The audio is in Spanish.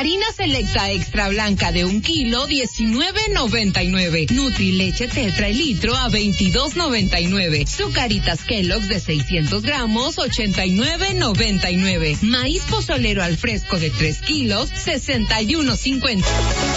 Harina selecta extra blanca de 1 kilo, $19.99. Nutri leche tetra el litro a $22.99. Zucaritas Kellogg's de 600 gramos, $89.99. Maíz pozolero al fresco de 3 kilos, $61.50.